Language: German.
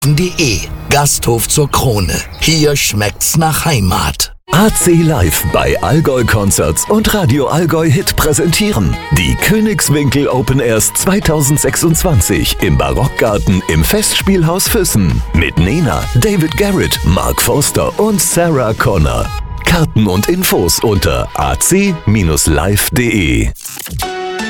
Gasthof zur Krone. Hier schmeckt's nach Heimat. AC Live bei Allgäu Concerts und Radio Allgäu Hit präsentieren die Königswinkel Open Airs 2026 im Barockgarten im Festspielhaus Füssen mit Nena, David Garrett, Mark Forster und Sarah Connor. Karten und Infos unter ac-live.de.